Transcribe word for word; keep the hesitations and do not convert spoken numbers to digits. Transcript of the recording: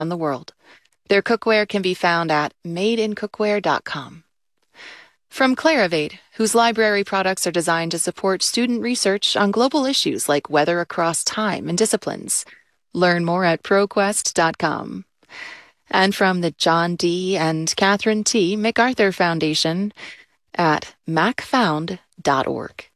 the world. Their cookware can be found at made in cookware dot com. From Clarivate, whose library products are designed to support student research on global issues like weather across time and disciplines. Learn more at proquest dot com. And from the John D. and Catherine T. MacArthur Foundation at mac found dot org.